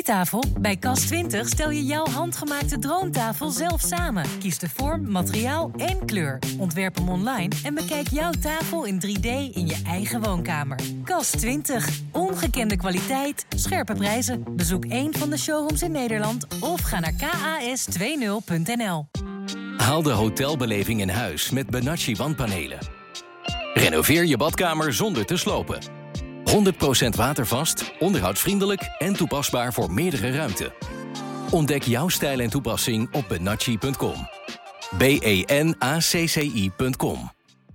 Eettafel? Bij Cas20 stel je jouw handgemaakte droomtafel zelf samen. Kies de vorm, materiaal en kleur. Ontwerp hem online en bekijk jouw tafel in 3D in je eigen woonkamer. Cas20. Ongekende kwaliteit, scherpe prijzen. Bezoek één van de showrooms in Nederland of ga naar kas20.nl. Haal de hotelbeleving in huis met Benacci wandpanelen. Renoveer je badkamer zonder te slopen. 100% watervast, onderhoudsvriendelijk en toepasbaar voor meerdere ruimten. Ontdek jouw stijl en toepassing op benacci.com. benacci.com.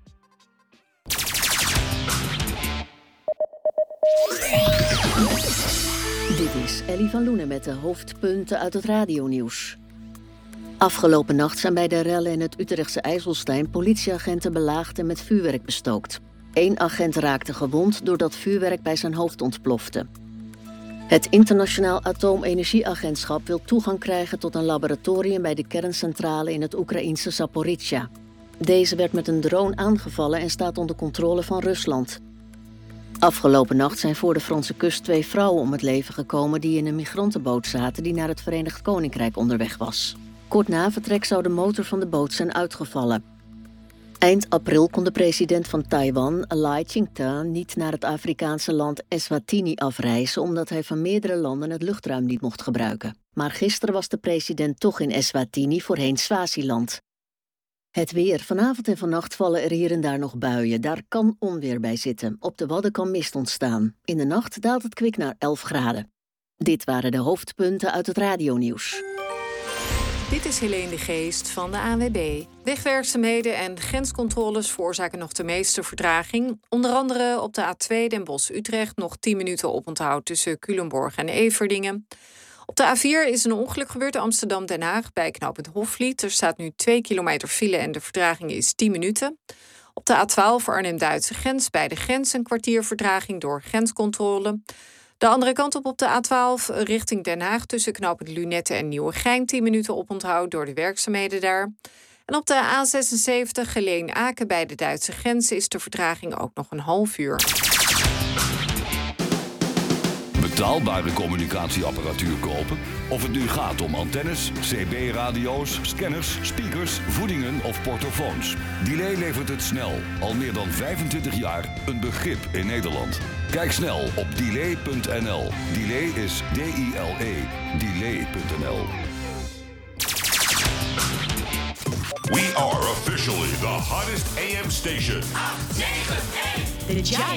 Dit is Ellie van Loenen met de hoofdpunten uit het radionieuws. Afgelopen nacht zijn bij de rellen in het Utrechtse IJsselstein politieagenten belaagd en met vuurwerk bestookt. 1 agent raakte gewond doordat vuurwerk bij zijn hoofd ontplofte. Het Internationaal Atoomenergieagentschap wil toegang krijgen tot een laboratorium bij de kerncentrale in het Oekraïense Zaporizhzhia. Deze werd met een drone aangevallen en staat onder controle van Rusland. Afgelopen nacht zijn voor de Franse kust 2 vrouwen om het leven gekomen die in een migrantenboot zaten die naar het Verenigd Koninkrijk onderweg was. Kort na vertrek zou de motor van de boot zijn uitgevallen. Eind april kon de president van Taiwan, Lai Ching-te, niet naar het Afrikaanse land Eswatini afreizen omdat hij van meerdere landen het luchtruim niet mocht gebruiken. Maar gisteren was de president toch in Eswatini, voorheen Swaziland. Het weer. Vanavond en vannacht vallen er hier en daar nog buien. Daar kan onweer bij zitten. Op de Wadden kan mist ontstaan. In de nacht daalt het kwik naar 11 graden. Dit waren de hoofdpunten uit het radionieuws. Dit is Helene de Geest van de ANWB. Wegwerkzaamheden en grenscontroles veroorzaken nog de meeste vertraging. Onder andere op de A2 Den Bosch-Utrecht nog 10 minuten oponthoud tussen Culemborg en Everdingen. Op de A4 is een ongeluk gebeurd in Amsterdam-Den Haag bij knooppunt Hofvliet. Er staat nu 2 kilometer file en de vertraging is 10 minuten. Op de A12 Arnhem-Duitse grens bij de grens een kwartier vertraging door grenscontrole. De andere kant op de A12 richting Den Haag tussen knooppunt Lunette en Nieuwegein 10 minuten oponthoud door de werkzaamheden daar. En op de A76 Geleen-Aken bij de Duitse grens is de vertraging ook nog een half uur. Betaalbare communicatieapparatuur kopen? Of het nu gaat om antennes, CB-radio's, scanners, speakers, voedingen of portofoons. Delay levert het snel. Al meer dan 25 jaar een begrip in Nederland. Kijk snel op delay.nl. Delay is D-I-L-E. Delay.nl. We are officially the hottest AM station. 9-1.